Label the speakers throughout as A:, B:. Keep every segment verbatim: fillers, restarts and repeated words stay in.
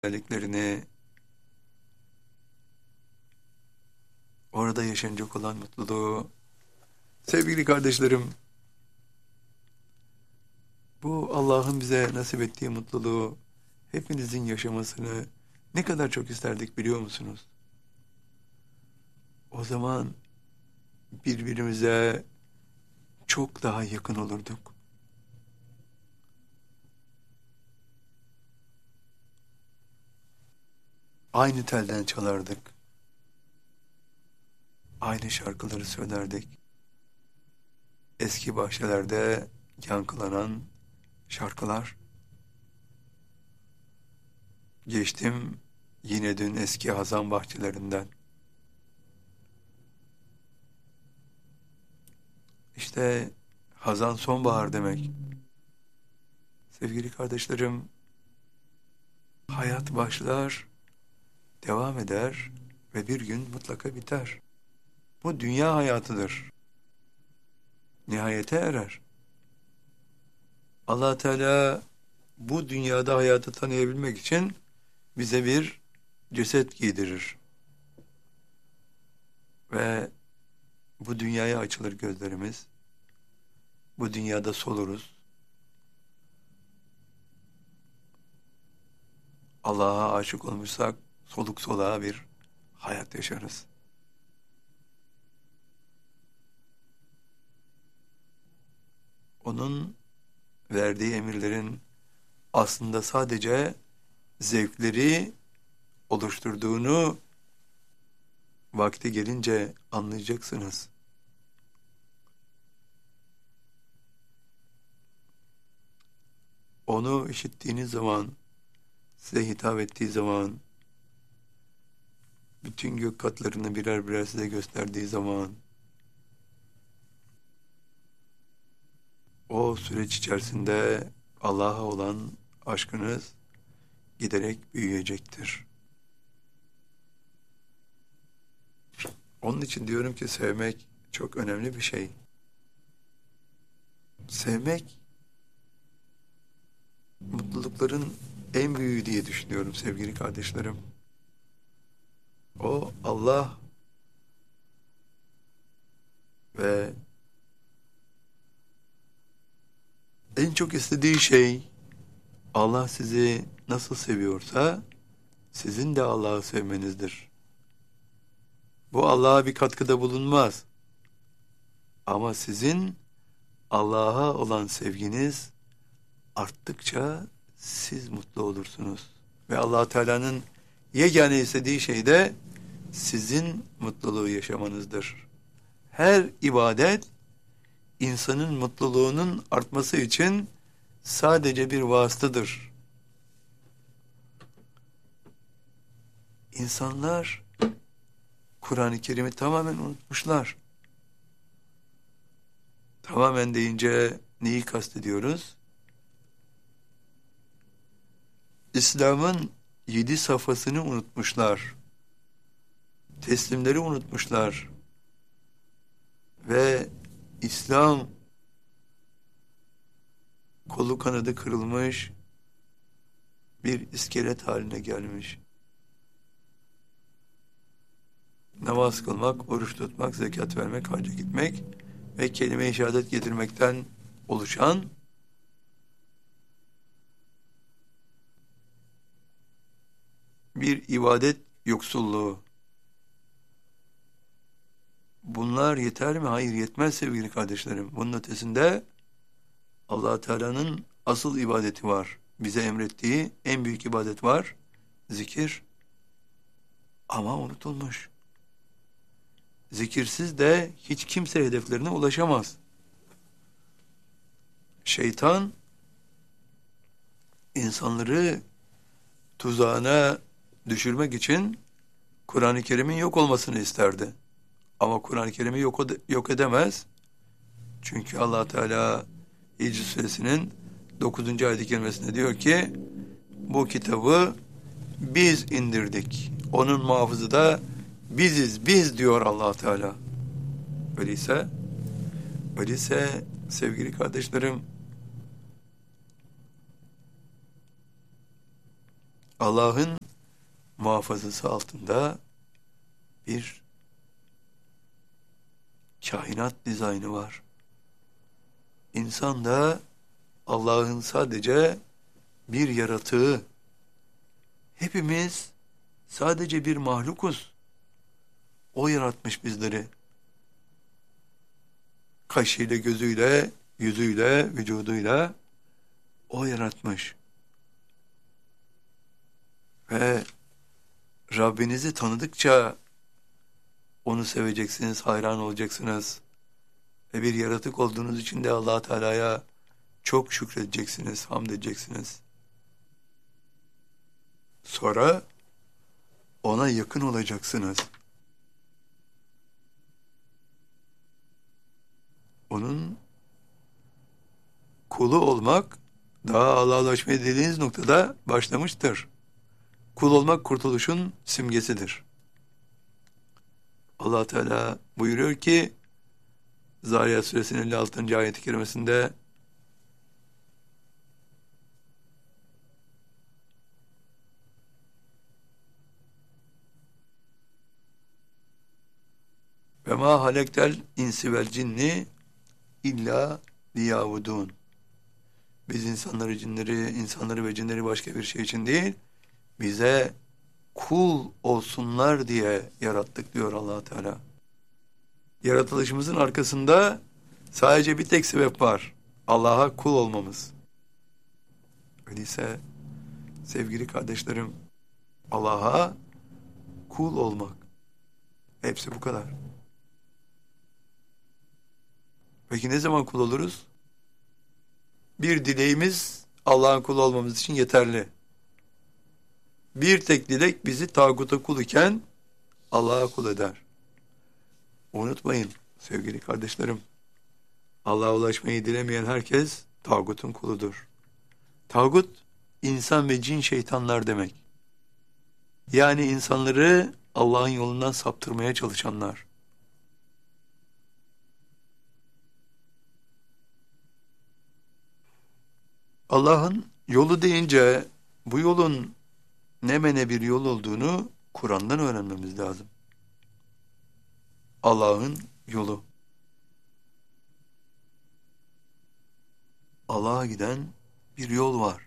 A: özelliklerini, orada yaşanacak olan mutluluğu, sevgili kardeşlerim, bu Allah'ın bize nasip ettiği mutluluğu hepinizin yaşamasını ne kadar çok isterdik biliyor musunuz? O zaman birbirimize çok daha yakın olurduk. Aynı telden çalardık. Aynı şarkıları söylerdik. Eski bahçelerde yankılanan şarkılar. Geçtim yine dün eski hazan bahçelerinden. İşte hazan sonbahar demek. Sevgili kardeşlerim, hayat başlar, devam eder ve bir gün mutlaka biter. Bu dünya hayatıdır. Nihayete erer. Allah Teala bu dünyada hayatı tanıyabilmek için bize bir ceset giydirir. Ve bu dünyaya açılır gözlerimiz. Bu dünyada soluruz. Allah'a aşık olmuşsak soluk soluğa bir hayat yaşarız. Onun verdiği emirlerin aslında sadece zevkleri oluşturduğunu vakti gelince anlayacaksınız. Onu işittiğiniz zaman, size hitap ettiği zaman, bütün gök katlarını birer birer size gösterdiği zaman, o süreç içerisinde Allah'a olan aşkınız giderek büyüyecektir. Onun için diyorum ki sevmek çok önemli bir şey. Sevmek mutlulukların en büyüğü diye düşünüyorum sevgili kardeşlerim. O Allah ve en çok istediği şey Allah sizi nasıl seviyorsa sizin de Allah'ı sevmenizdir. Bu Allah'a bir katkıda bulunmaz. Ama sizin Allah'a olan sevginiz arttıkça siz mutlu olursunuz. Ve Allah Teala'nın yegane istediği şey de sizin mutluluğu yaşamanızdır. Her ibadet insanın mutluluğunun artması için sadece bir vasıtadır. İnsanlar Kur'an-ı Kerim'i tamamen unutmuşlar. Tamamen deyince neyi kastediyoruz? İslam'ın yedi safhasını unutmuşlar. Teslimleri unutmuşlar. Ve İslam kolu kanadı kırılmış bir iskelet haline gelmiş. Namaz kılmak, oruç tutmak, zekat vermek, hacca gitmek ve kelime-i şehadet getirmekten oluşan bir ibadet yoksulluğu. Bunlar yeter mi? Hayır, yetmez sevgili kardeşlerim. Bunun ötesinde Allah Teala'nın asıl ibadeti var. Bize emrettiği en büyük ibadet var. Zikir. Ama unutulmuş. Zikirsiz de hiç kimse hedeflerine ulaşamaz. Şeytan insanları tuzağına düşürmek için Kur'an-ı Kerim'in yok olmasını isterdi. Ama Kur'an-ı Kerim'i yok, yok edemez. Çünkü Allah Teala Hicr Suresinin dokuzuncu ayet-i kerimesinde diyor ki bu kitabı biz indirdik. Onun muhafızı da biziz, biz diyor Allah Teala. Öyleyse, öyleyse sevgili kardeşlerim, Allah'ın muhafazası altında bir kainat dizaynı var. İnsan da Allah'ın sadece bir yaratığı. Hepimiz sadece bir mahlukuz. O yaratmış bizleri. Kaşıyla, gözüyle, yüzüyle, vücuduyla O yaratmış. Ve Rabbinizi tanıdıkça onu seveceksiniz, hayran olacaksınız. Ve bir yaratık olduğunuz için de Allah Teala'ya çok şükredeceksiniz, hamd edeceksiniz. Sonra ona yakın olacaksınız. Onun kulu olmak daha Allah'a ulaşmaya dediğiniz noktada başlamıştır. Kul olmak kurtuluşun simgesidir. Allah Teala buyuruyor ki Zariyat Suresinin elli altıncı ayet-i kerimesinde ve ma halektel insi vel cinni illa liyavudun. Biz insanları, cinleri, insanları ve cinleri başka bir şey için değil, bize kul olsunlar diye yarattık diyor Allah Teala. Yaratılışımızın arkasında sadece bir tek sebep var. Allah'a kul olmamız. Öyleyse sevgili kardeşlerim, Allah'a kul olmak. Hepsi bu kadar. Peki ne zaman kul oluruz? Bir dileğimiz Allah'ın kulu olmamız için yeterli. Bir tek dilek bizi tağuta kul iken Allah'a kul eder. Unutmayın sevgili kardeşlerim, Allah'a ulaşmayı dilemeyen herkes tağutun kuludur. Tağut, insan ve cin şeytanlar demek. Yani insanları Allah'ın yolundan saptırmaya çalışanlar. Allah'ın yolu deyince bu yolun ne mene bir yol olduğunu Kur'an'dan öğrenmemiz lazım. Allah'ın yolu. Allah'a giden bir yol var.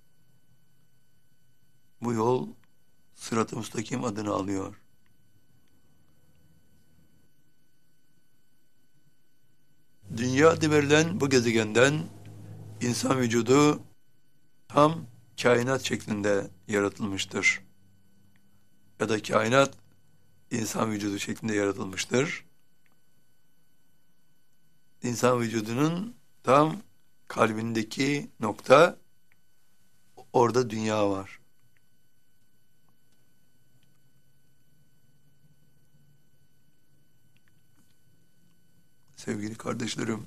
A: Bu yol Sırat-ı Müstakim adını alıyor. Dünya adı verilen bu gezegenden insan vücudu tam kainat şeklinde yaratılmıştır. Ya da kainat insan vücudu şeklinde yaratılmıştır. İnsan vücudunun tam kalbindeki nokta, orada dünya var. Sevgili kardeşlerim,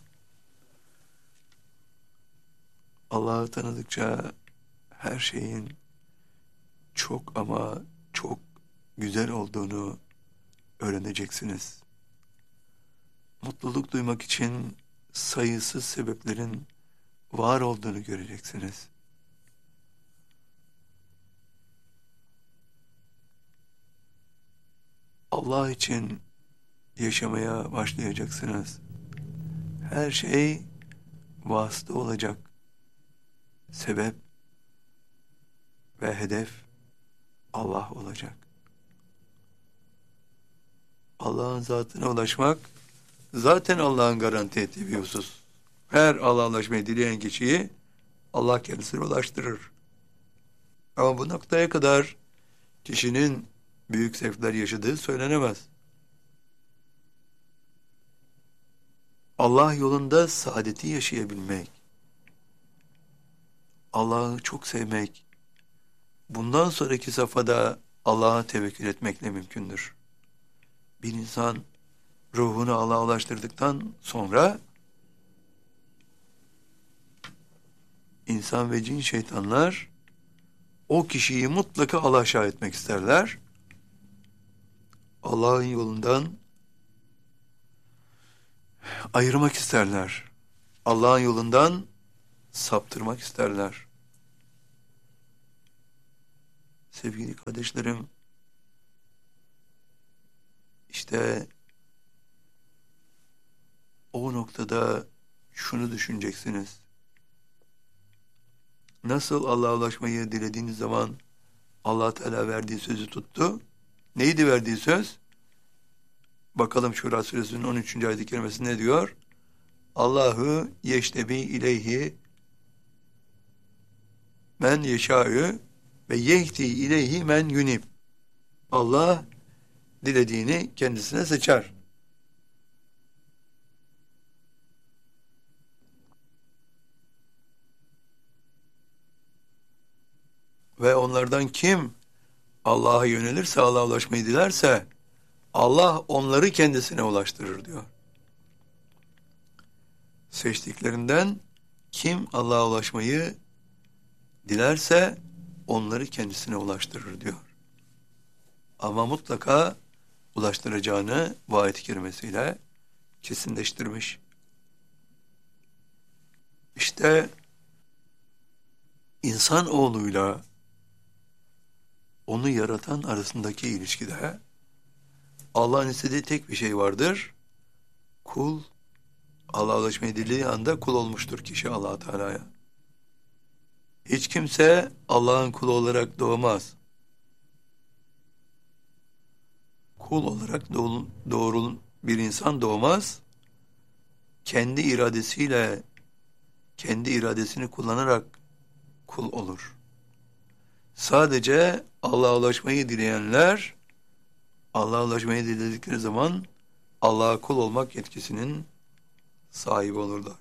A: Allah'ı tanıdıkça her şeyin çok ama çok güzel olduğunu öğreneceksiniz. Mutluluk duymak için sayısız sebeplerin var olduğunu göreceksiniz. Allah için yaşamaya başlayacaksınız. Her şey vasıta olacak. Sebep ve hedef Allah olacak. Allah'ın zatına ulaşmak zaten Allah'ın garanti ettiği bir husus. Her Allah'a ulaşmayı dileyen kişiyi Allah kendisine ulaştırır. Ama bu noktaya kadar kişinin büyük zevkler yaşadığı söylenemez. Allah yolunda saadeti yaşayabilmek, Allah'ı çok sevmek, bundan sonraki safhada Allah'a tevekkül etmekle mümkündür. Bir insan ruhunu Allah'a ulaştırdıktan sonra insan ve cin şeytanlar o kişiyi mutlaka alaşağı etmek isterler. Allah'ın yolundan ayırmak isterler. Allah'ın yolundan saptırmak isterler. Sevgili kardeşlerim, işte o noktada şunu düşüneceksiniz. Nasıl Allah'a ulaşmayı dilediğiniz zaman Allah Teala verdiği sözü tuttu? Neydi verdiği söz? Bakalım Şura Suresinin on üçüncü ayet-i kerimesi ne diyor? Allahu yeştebi ileyhi men yeşâ'ü ve yehdi ileyhi men yunib. Allah dilediğini kendisine seçer. Ve onlardan kim Allah'a yönelirse, Allah'a ulaşmayı dilerse Allah onları kendisine ulaştırır diyor. Seçtiklerinden kim Allah'a ulaşmayı dilerse onları kendisine ulaştırır diyor. Ama mutlaka ulaştıracağını bu ayet-i kerimesiyle kesinleştirmiş. İşte insanoğluyla onu yaratan arasındaki ilişkide Allah'ın istediği tek bir şey vardır. Kul, Allah'a ulaşmayı dilediği anda kul olmuştur kişi Allah Teala'ya. Hiç kimse Allah'ın kulu olarak doğmaz. Kul olarak doğru, doğru bir insan doğmaz. Kendi iradesiyle, kendi iradesini kullanarak kul olur. Sadece Allah'a ulaşmayı dileyenler, Allah'a ulaşmayı diledikleri zaman Allah'a kul olmak yetkisinin sahibi olurlar.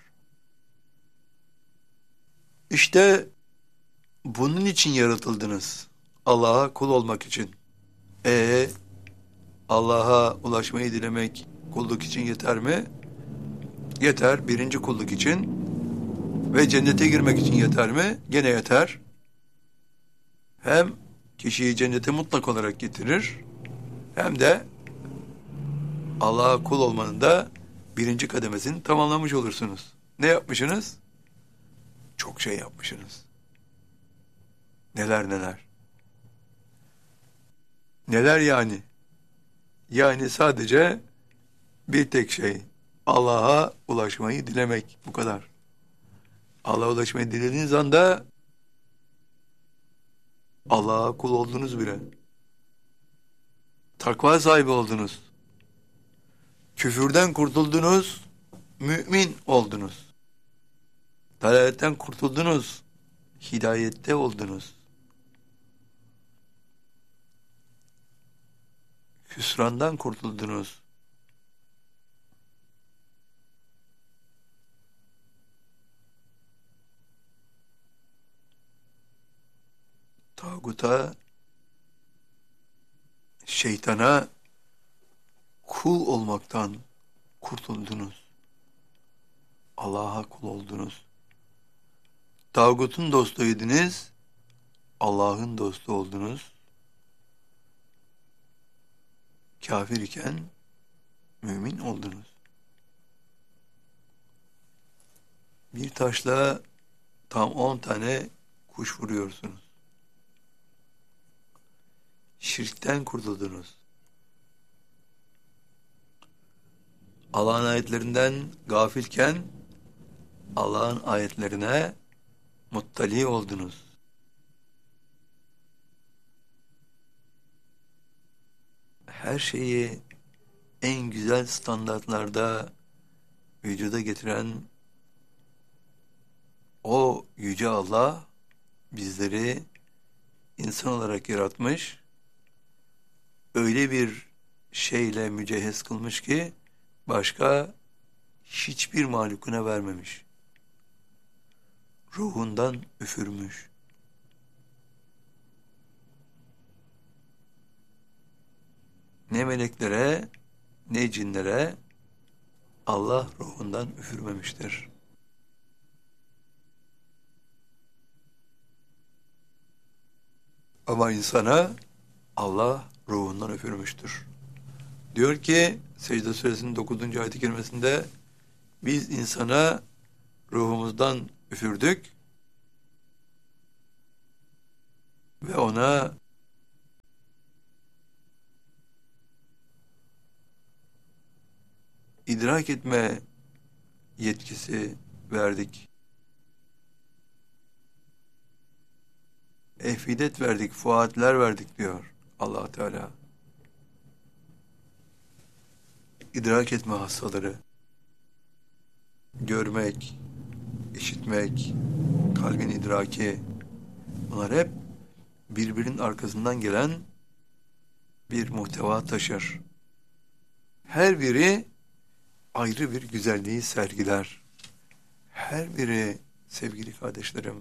A: İşte bunun için yaratıldınız. Allah'a kul olmak için. E Allah'a ulaşmayı dilemek kulluk için yeter mi? Yeter. Birinci kulluk için. Ve cennete girmek için yeter mi? Gene yeter. Hem kişiyi cennete mutlak olarak getirir, hem de Allah'a kul olmanın da birinci kademesini tamamlamış olursunuz. Ne yapmışsınız? Çok şey yapmışsınız. Neler neler. Neler yani? Yani sadece bir tek şey. Allah'a ulaşmayı dilemek. Bu kadar. Allah'a ulaşmayı dilediğiniz anda Allah'a kul oldunuz bile. Takva sahibi oldunuz. Küfürden kurtuldunuz, mümin oldunuz. Dalaletten kurtuldunuz, hidayette oldunuz. Hüsrandan kurtuldunuz. Tağuta, şeytana kul olmaktan kurtuldunuz. Allah'a kul oldunuz. Tağutun dostuydunuz, Allah'ın dostu oldunuz. Kafir iken mümin oldunuz. Bir taşla tam on tane kuş vuruyorsunuz. Şirkten kurtuldunuz. Allah'ın ayetlerinden gafilken Allah'ın ayetlerine muttali oldunuz. Her şeyi en güzel standartlarda vücuda getiren o yüce Allah bizleri insan olarak yaratmış, öyle bir şeyle mücehhez kılmış ki başka hiçbir mahlukuna vermemiş. Ruhundan üfürmüş. Ne meleklere ne cinlere Allah ruhundan üfürmemiştir. Ama insana Allah ruhundan üfürmüştür. Diyor ki Secde Suresinin dokuzuncu ayet-i kerimesinde biz insana ruhumuzdan üfürdük ve ona idrak etme yetkisi verdik. Efidet verdik, fuatler verdik diyor Allah Teala. İdrak etme hastaları, görmek, işitmek, kalbin idraki, bunlar hep birbirinin arkasından gelen bir muhteva taşır. Her biri ayrı bir güzelliği sergiler. Her biri sevgili kardeşlerim,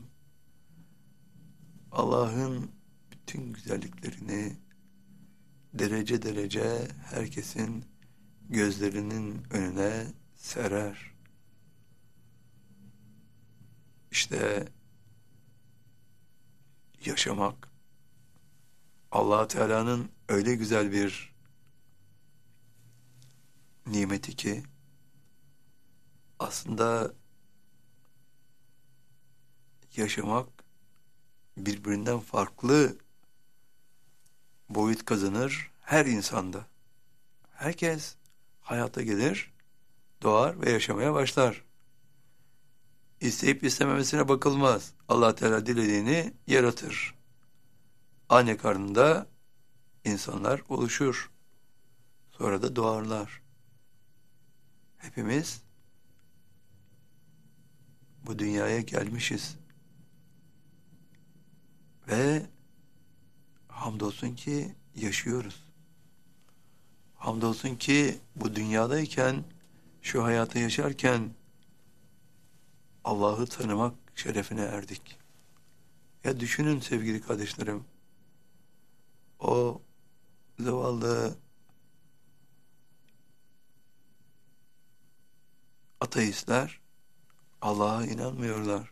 A: Allah'ın bütün güzelliklerini derece derece herkesin gözlerinin önüne serer. İşte yaşamak Allah Teala'nın öyle güzel bir nimeti ki aslında yaşamak birbirinden farklı boyut kazanır her insanda. Herkes hayata gelir, doğar ve yaşamaya başlar. İsteyip istememesine bakılmaz. Allah Teala dilediğini yaratır. Anne karnında insanlar oluşur. Sonra da doğarlar. Hepimiz bu dünyaya gelmişiz. Ve hamdolsun ki yaşıyoruz. Hamdolsun ki bu dünyadayken, şu hayatı yaşarken Allah'ı tanımak şerefine erdik. Ya düşünün sevgili kardeşlerim, o zavallı ateistler Allah'a inanmıyorlar.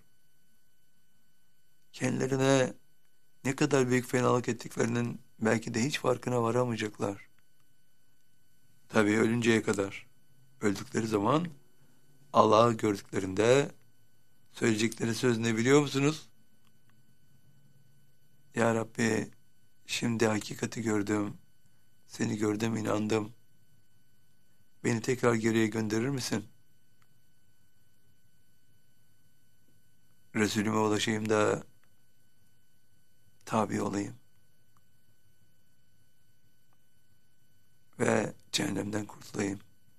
A: Kendilerine ne kadar büyük fenalık ettiklerinin belki de hiç farkına varamayacaklar. Tabii ölünceye kadar. Öldükleri zaman Allah'ı gördüklerinde söyleyecekleri söz ne biliyor musunuz? Ya Rabbi, şimdi hakikati gördüm, seni gördüm, inandım. Beni tekrar geriye gönderir misin? Resulüme ulaşayım da tabi olayım. Ve cehennemden kurtulayım.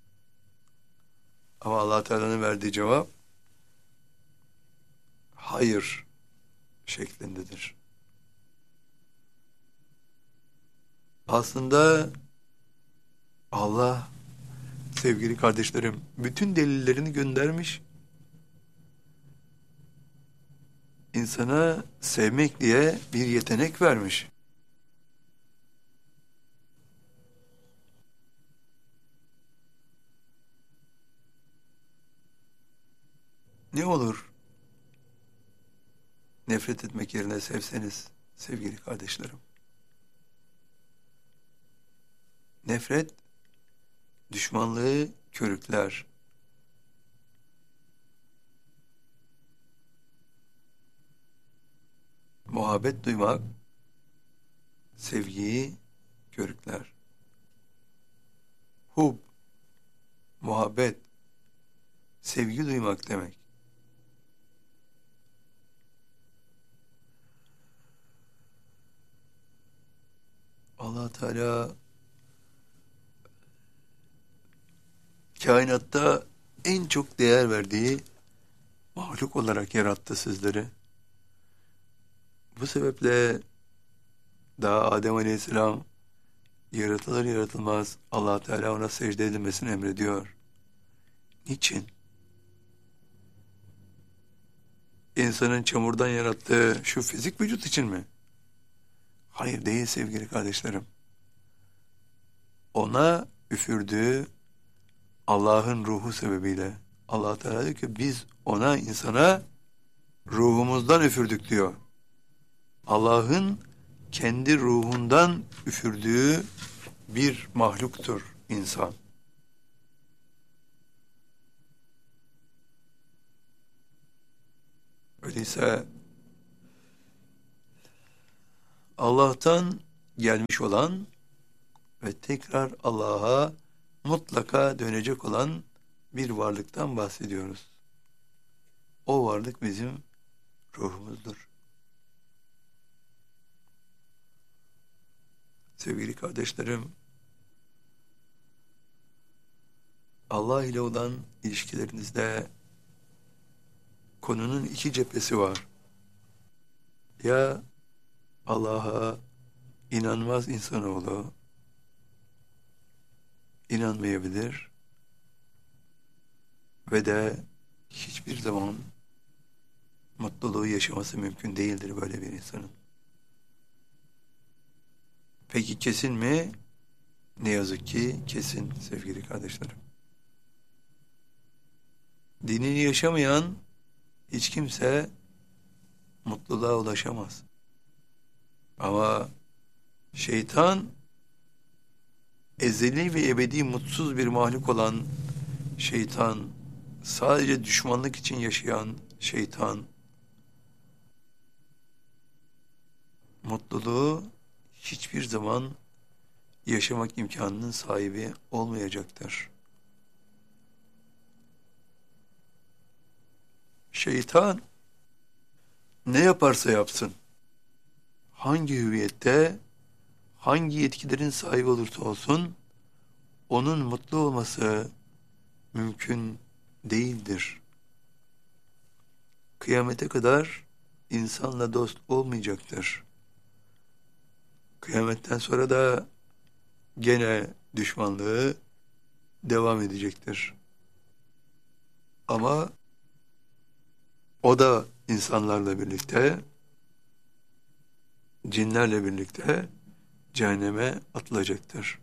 A: Ama Allah Teala'nın verdiği cevap hayır şeklindedir. Aslında Allah sevgili kardeşlerim bütün delillerini göndermiş. İnsana sevmek diye bir yetenek vermiş. Ne olur nefret etmek yerine sevseniz sevgili kardeşlerim. Nefret düşmanlığı körükler. Muhabbet duymak sevgiyi körükler. Hub, muhabbet, sevgi duymak demek. Allah Teala kainatta en çok değer verdiği mahluk olarak yarattı sizleri. Bu sebeple daha Adem Aleyhisselam yaratılır yaratılmaz Allah Teala ona secde edilmesini emrediyor. Niçin? İnsanın çamurdan yarattığı şu fizik vücut için mi? Hayır değil sevgili kardeşlerim. Ona üfürdüğü Allah'ın ruhu sebebiyle. Allah Teala diyor ki biz ona insana ruhumuzdan üfürdük diyor. Allah'ın kendi ruhundan üfürdüğü bir mahluktur insan. Öyleyse Allah'tan gelmiş olan ve tekrar Allah'a mutlaka dönecek olan bir varlıktan bahsediyoruz. O varlık bizim ruhumuzdur. Sevgili kardeşlerim, Allah ile olan ilişkilerinizde konunun iki cephesi var. Ya Allah'a inanmaz insanoğlu inanmayabilir ve de hiçbir zaman mutluluğu yaşaması mümkün değildir böyle bir insanın. Peki kesin mi? Ne yazık ki kesin sevgili kardeşlerim. Dinini yaşamayan hiç kimse mutluluğa ulaşamaz. Ama şeytan ezeli ve ebedi mutsuz bir mahluk olan şeytan, sadece düşmanlık için yaşayan şeytan, mutluluğu hiçbir zaman yaşamak imkanının sahibi olmayacaktır. Şeytan ne yaparsa yapsın, hangi hüviyette, hangi yetkilerin sahibi olursa olsun, onun mutlu olması mümkün değildir. Kıyamete kadar insanla dost olmayacaktır. Kıyametten sonra da gene düşmanlığı devam edecektir. Ama o da insanlarla birlikte, cinlerle birlikte cehenneme atılacaktır.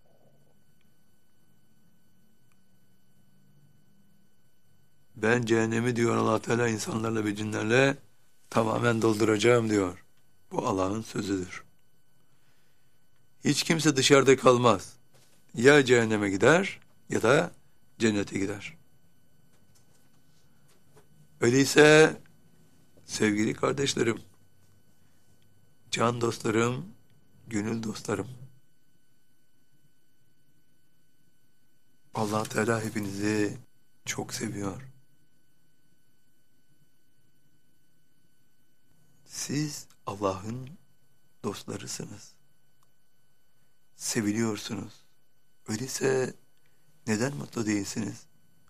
A: Ben cehennemi diyor Allah Teala insanlarla ve cinlerle tamamen dolduracağım diyor. Bu Allah'ın sözüdür. Hiç kimse dışarıda kalmaz. Ya cehenneme gider ya da cennete gider. Öyleyse sevgili kardeşlerim, can dostlarım, gönül dostlarım, Allah Teala hepinizi çok seviyor. Siz Allah'ın dostlarısınız. Seviliyorsunuz. Öyleyse neden mutlu değilsiniz?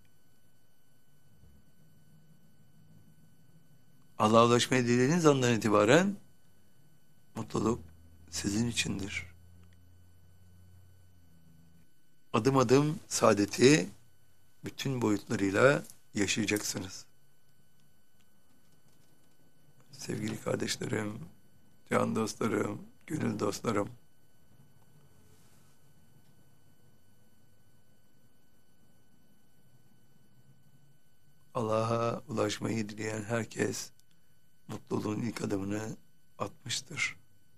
A: Allah'a ulaşmayı dilediğiniz andan itibaren mutluluk sizin içindir. Adım adım saadeti bütün boyutlarıyla yaşayacaksınız. Sevgili kardeşlerim, can dostlarım, gönül dostlarım, Allah'a ulaşmayı dileyen herkes mutluluğun ilk adımını atmıştır.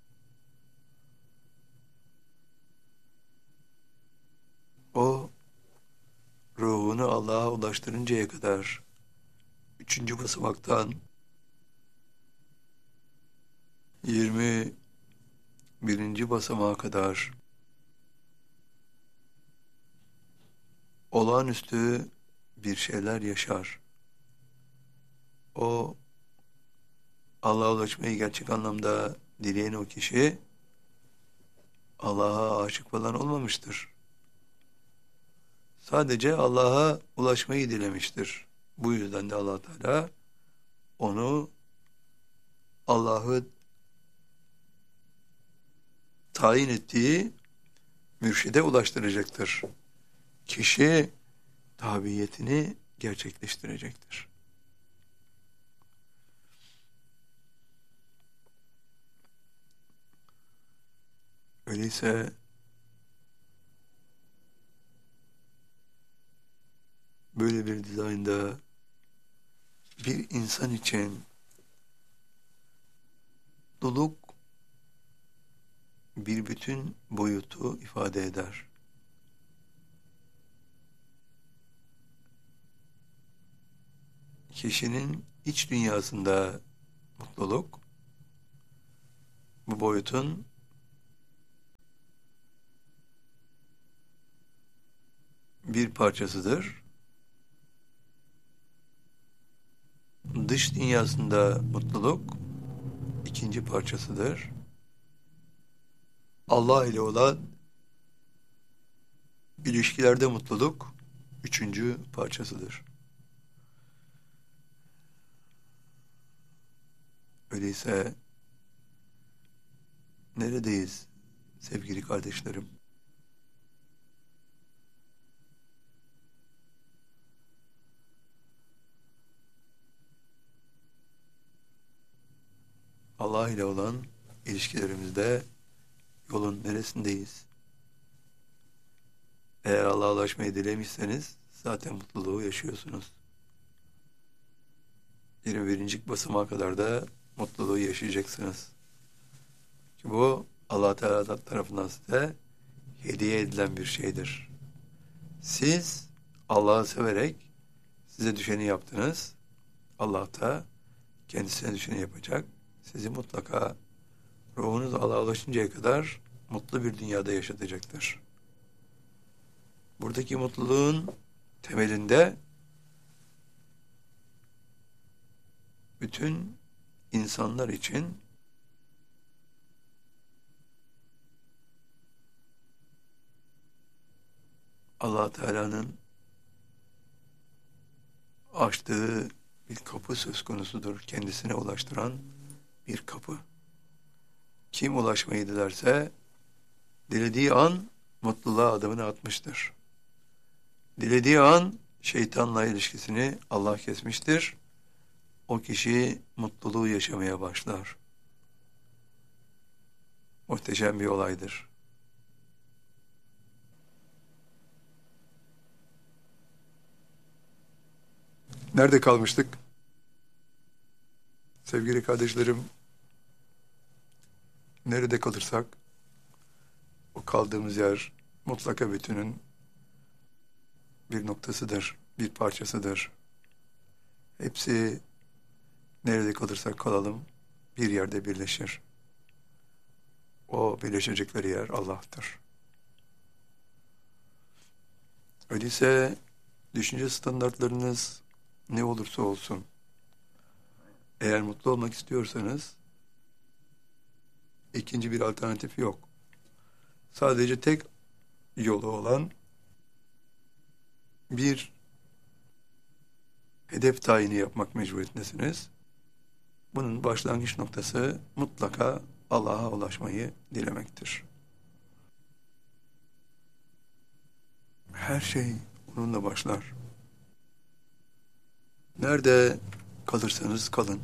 A: O, ruhunu Allah'a ulaştırıncaya kadar üçüncü basamaktan yirmi birinci basamağa kadar olağanüstü bir şeyler yaşar. O, Allah'a ulaşmayı gerçek anlamda dileyen o kişi Allah'a aşık falan olmamıştır. Sadece Allah'a ulaşmayı dilemiştir. Bu yüzden de Allah Teala onu Allah'ı tayin ettiği mürşide ulaştıracaktır. Kişi tabiyetini gerçekleştirecektir. Öyleyse böyle bir dizaynda bir insan için mutluluk bir bütün boyutu ifade eder. Kişinin iç dünyasında mutluluk bu boyutun bir parçasıdır dış dünyasında mutluluk ikinci parçasıdır. Allah ile olan ilişkilerde mutluluk üçüncü parçasıdır. Öyleyse neredeyiz sevgili kardeşlerim? Allah ile olan ilişkilerimizde yolun neresindeyiz? Eğer Allah'a ulaşmayı dilemişseniz zaten mutluluğu yaşıyorsunuz. yirmi birinci basamağa kadar da mutluluğu yaşayacaksınız. Ki bu Allah Teala tarafından size hediye edilen bir şeydir. Siz Allah'ı severek size düşeni yaptınız. Allah da kendisine düşeni yapacak. Sizi mutlaka ruhunuz Allah'a ulaşıncaya kadar mutlu bir dünyada yaşatacaktır. Buradaki mutluluğun temelinde bütün insanlar için Allah Teala'nın açtığı bir kapı söz konusudur. Kendisine ulaştıran bir kapı. Kim ulaşmayı dilerse dilediği an mutluluğa adımını atmıştır. Dilediği an şeytanla ilişkisini Allah kesmiştir. O kişi mutluluğu yaşamaya başlar. Muhteşem bir olaydır. Nerede kalmıştık? Sevgili kardeşlerim, nerede kalırsak o kaldığımız yer mutlaka bütünün bir noktasıdır, bir parçasıdır. Hepsi nerede kalırsak kalalım bir yerde birleşir. O birleşecekleri yer Allah'tır. Öyleyse düşünce standartlarınız ne olursa olsun, eğer mutlu olmak istiyorsanız ikinci bir alternatif yok. Sadece tek yolu olan bir hedef tayini yapmak mecburiyetindesiniz. Bunun başlangıç noktası mutlaka Allah'a ulaşmayı dilemektir. Her şey onunla başlar. Nerede kalırsanız kalın,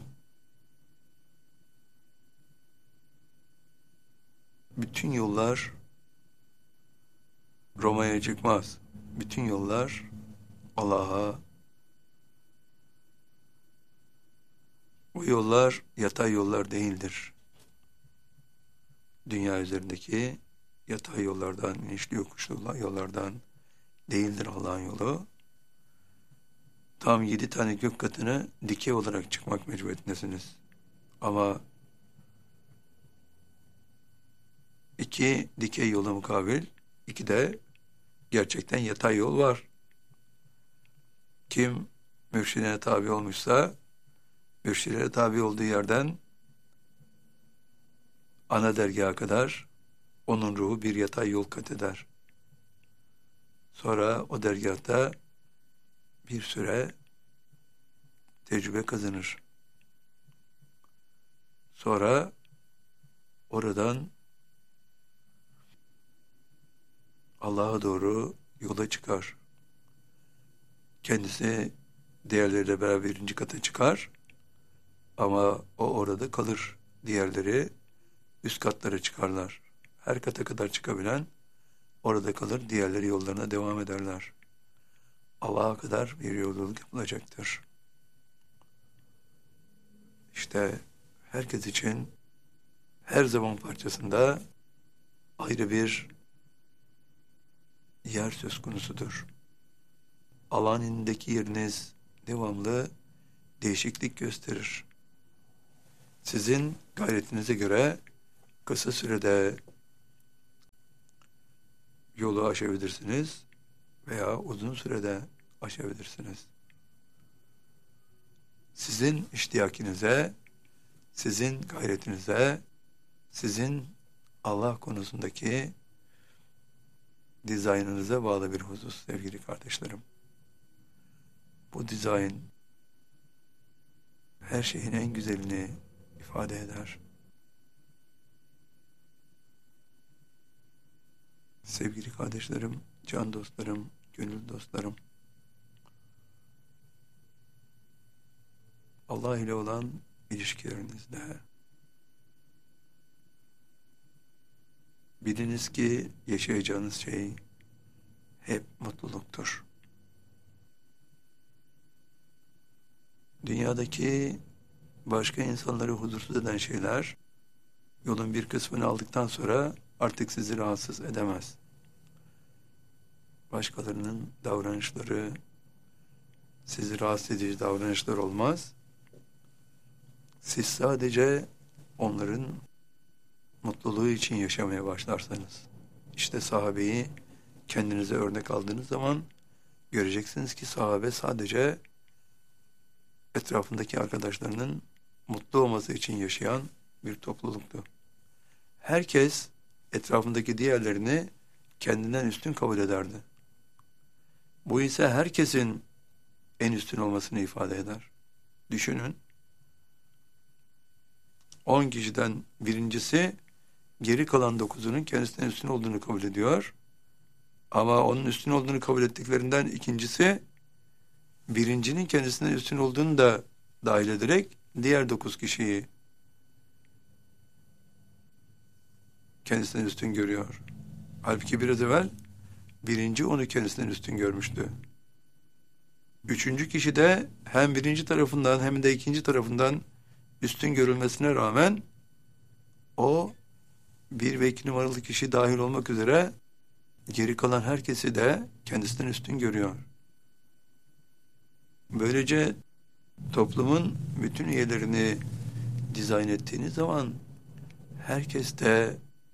A: bütün yollar Roma'ya çıkmaz. Bütün yollar Allah'a. Bu yollar yatay yollar değildir. Dünya üzerindeki yatay yollardan, inişli yokuşlu yollardan değildir Allah'ın yolu. Tam yedi tane gök katını dikey olarak çıkmak mecburiyetindesiniz. Ama iki dikey yola mukabil, iki de gerçekten yatay yol var. Kim mürşidine tabi olmuşsa, mürşidine tabi olduğu yerden ana dergaha kadar onun ruhu bir yatay yol kat eder. Sonra o dergahta bir süre tecrübe kazanır. Sonra oradan Allah'a doğru yola çıkar. Kendisi diğerleriyle beraber birinci kata çıkar. Ama o orada kalır. Diğerleri üst katlara çıkarlar. Her kata kadar çıkabilen orada kalır. Diğerleri yollarına devam ederler. Allah'a kadar bir yolculuk yapılacaktır. İşte herkes için her zaman parçasında ayrı bir yer söz konusudur. Alanındaki yeriniz devamlı değişiklik gösterir. Sizin gayretinize göre kısa sürede yolu aşabilirsiniz veya uzun sürede aşabilirsiniz. sizin iştiyakinize, sizin gayretinize, sizin Allah konusundaki dizaynınıza bağlı bir husus sevgili kardeşlerim. Bu dizayn her şeyin en güzelini ifade eder. Sevgili kardeşlerim, can dostlarım, gönül dostlarım, Allah ile olan ilişkilerinizde biliniz ki yaşayacağınız şey hep mutluluktur. Dünyadaki başka insanları huzursuz eden şeyler yolun bir kısmını aldıktan sonra artık sizi rahatsız edemez. Başkalarının davranışları sizi rahatsız edici davranışlar olmaz. Siz sadece onların mutluluğu için yaşamaya başlarsanız, işte sahabeyi kendinize örnek aldığınız zaman göreceksiniz ki sahabe sadece etrafındaki arkadaşlarının mutlu olması için yaşayan bir topluluktu. Herkes etrafındaki diğerlerini kendinden üstün kabul ederdi. Bu ise herkesin en üstün olmasını ifade eder. Düşünün, on kişiden birincisi geri kalan dokuzunun kendisinden üstün olduğunu kabul ediyor. Ama onun üstün olduğunu kabul ettiklerinden ikincisi birincinin kendisinden üstün olduğunu da dahil ederek diğer dokuz kişiyi kendisinden üstün görüyor. Halbuki biraz evvel birinci onu kendisinden üstün görmüştü. Üçüncü kişi de hem birinci tarafından hem de ikinci tarafından üstün görülmesine rağmen o bir ve iki numaralı kişi dahil olmak üzere geri kalan herkesi de kendisinden üstün görüyor. Böylece toplumun bütün üyelerini dizayn ettiğiniz zaman herkes de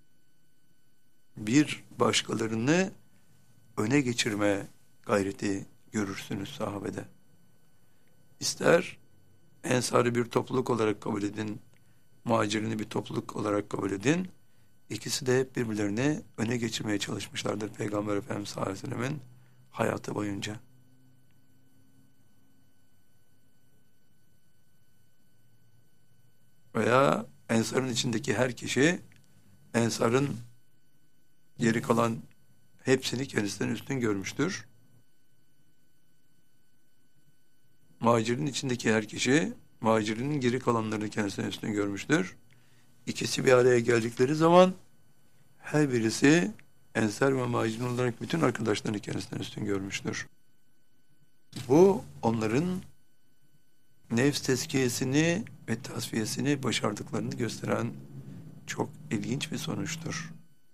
A: bir başkalarını öne geçirme gayreti görürsünüz sahabede. İster ensarı bir topluluk olarak kabul edin, muhacirini bir topluluk olarak kabul edin. İkisi de hep birbirlerini öne geçirmeye çalışmışlardır Peygamber Efendimiz sallallahu aleyhi ve sellem'in hayatı boyunca. Veya ensarın içindeki her kişi ensarın geri kalan hepsini kendisinden üstün görmüştür. Muhacirin içindeki her kişi muhacirinin geri kalanlarını kendisinden üstün görmüştür. İkisi bir araya geldikleri zaman her birisi ensar ve muhacirin olarak bütün arkadaşlarını kendisinden üstün görmüştür. Bu onların nefs tezkiyesini ve tasfiyesini başardıklarını gösteren çok ilginç bir sonuçtur.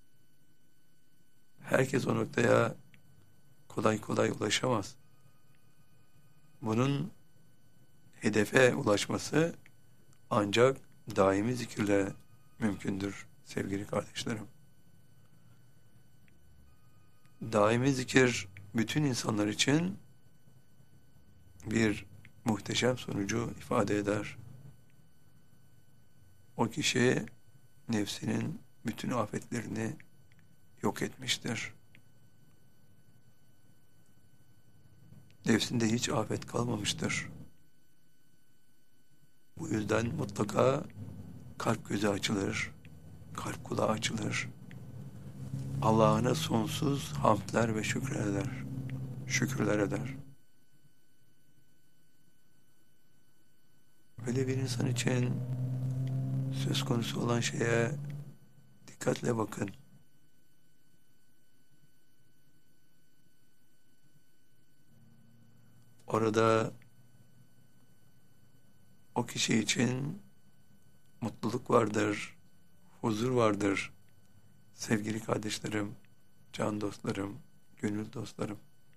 A: Herkes o noktaya kolay kolay ulaşamaz. Bunun hedefe ulaşması ancak daimi zikirle mümkündür sevgili kardeşlerim. Daimi zikir bütün insanlar için bir muhteşem sonucu ifade eder. O kişi nefsinin bütün afetlerini yok etmiştir. Nefsinde hiç afet kalmamıştır. Bu yüzden mutlaka kalp gözü açılır, kalp kulağı açılır. Allah'ına sonsuz hamdler ve şükür eder. Şükürler eder. Böyle bir insan için söz konusu olan şeye dikkatle bakın. Orada o kişi için mutluluk vardır, huzur vardır. Sevgili kardeşlerim, can dostlarım, gönül dostlarım.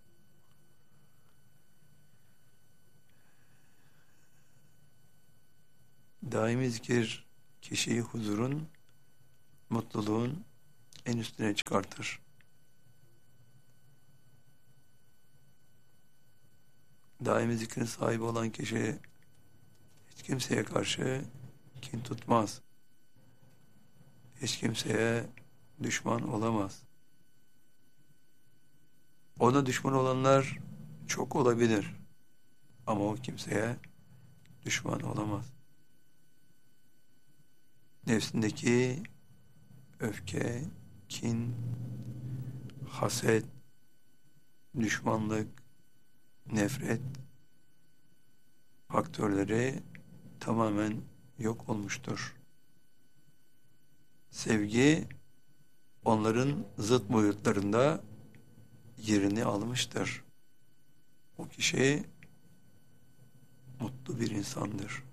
A: Daimi zikir kişiyi huzurun, mutluluğun en üstüne çıkartır. Daimi zikrin sahibi olan kişi Hiç kimseye karşı kin tutmaz. Hiç kimseye düşman olamaz. Ona düşman olanlar çok olabilir. Ama o kimseye düşman olamaz. Nefsindeki öfke, kin, haset, düşmanlık, nefret faktörleri tamamen yok olmuştur. Sevgi onların zıt boyutlarında yerini almıştır. O kişi mutlu bir insandır.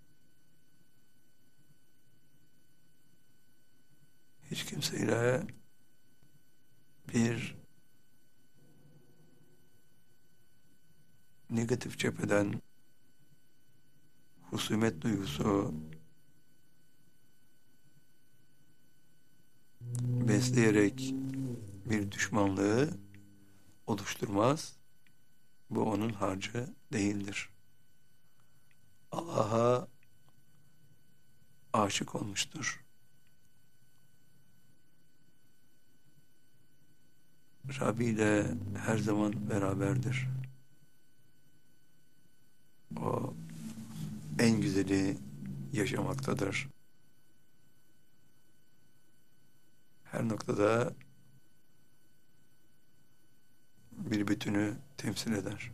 A: Hiç kimseyle bir negatif cepheden husumet duygusu besleyerek bir düşmanlığı oluşturmaz. Bu onun harcı değildir. Allah'a aşık olmuştur. Rabbi ile her zaman beraberdir. O en güzeli yaşamaktadır. Her noktada bir bütünü temsil eder.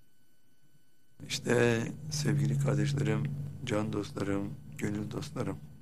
A: İşte sevgili kardeşlerim, can dostlarım, gönül dostlarım,